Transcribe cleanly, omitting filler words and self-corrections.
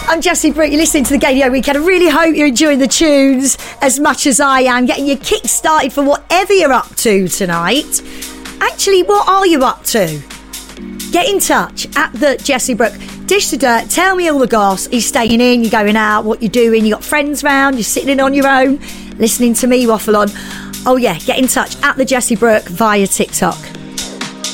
I'm Jessie Brooke. You're listening to the Gaydio Weekend. I really hope you're enjoying the tunes as much as I am, getting your kick started for whatever you're up to tonight. Actually, what are you up to? Get in touch at the Jessie Brooke. Dish the dirt. Tell me all the goss. Are you staying in? You're going out? What you're doing? You got friends round? You're sitting in on your own, listening to me waffle on? Oh yeah, get in touch at the Jessie Brooke via TikTok.